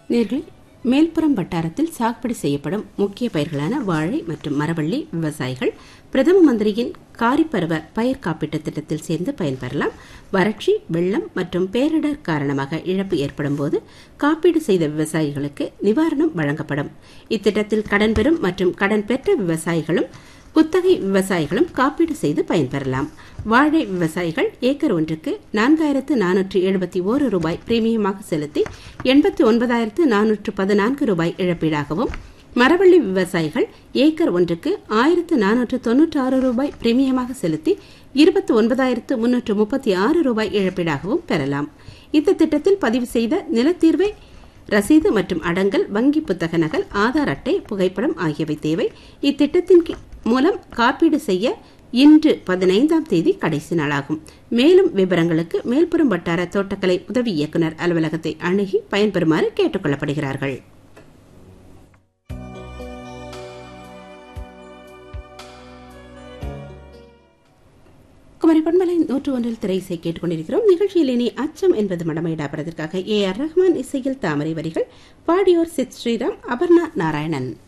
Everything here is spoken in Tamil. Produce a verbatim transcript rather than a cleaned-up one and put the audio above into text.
நேர்களே, மேல்புறம் வட்டாரத்தில் சாகுபடி செய்யப்படும் முக்கிய பயிர்களான வாழை மற்றும் மரவள்ளி விவசாயிகள் பிரதம மந்திரியின் காரிப்பருவ பயிர் காப்பீட்டு திட்டத்தில் சேர்ந்து பயன்பெறலாம். வறட்சி, வெள்ளம் மற்றும் பேரிடர் காரணமாக இழப்பு ஏற்படும் போது காப்பீடு செய்த விவசாயிகளுக்கு நிவாரணம் வழங்கப்படும். இத்திட்டத்தில் கடன் பெறும் மற்றும் கடன் பெற்ற விவசாயிகளும் குத்தகை விவசாயிகளும் காப்பீடு செய்து பயன்பெறலாம். வாழை விவசாயிகள் ஏக்கர் ஒன்றுக்கு நான்காயிரத்து நானூற்று எழுபத்தி ஓரு ரூபாய் பிரீமியமாக செலுத்தி எண்பத்தி ஒன்பதாயிரத்து நானூற்று பதினான்கு ரூபாய் இழப்பீடாகவும், மரவள்ளி விவசாயிகள் ஏக்கர் ஒன்றுக்கு ஆயிரத்து நானூற்று தொன்னூற்றி ஆறு ரூபாய் பிரீமியமாக செலுத்தி இருபத்தி ஒன்பதாயிரத்து முன்னூற்று முப்பத்தி ஆறு ரூபாய் இழப்பீடாகவும் பெறலாம். இந்த திட்டத்தில் பதிவு செய்த நிலத்தீர்வை ரசீது மற்றும் அடங்கல், வங்கி புத்தக நகல், ஆதார் அட்டை, புகைப்படம் ஆகியவை தேவை. இத்திட்டத்தின் மூலம் காப்பீடு செய்ய இன்று பதினைந்தாம் தேதி கடைசி நாளாகும். மேலும் விவரங்களுக்கு மேல்புறம் வட்டார தோட்டக்கலை உதவி இயக்குநர் அலுவலகத்தை அணுகி பயன்பெறுமாறு கேட்டுக் கொள்ளப்படுகிறார்கள். குமரி பண்பலை நூற்று ஒன்றில் திரைசை கேட்டுக் கொண்டிருக்கிறோம். நிகழ்ச்சியில் இனி அச்சம் என்பது மடமையிடாப்பதற்காக ஏ ஆர் ரஹ்மான் இசையில் தாமரை வரிகள் பாடியோர் சித் ஸ்ரீராம், அபர்ணா நாராயணன்.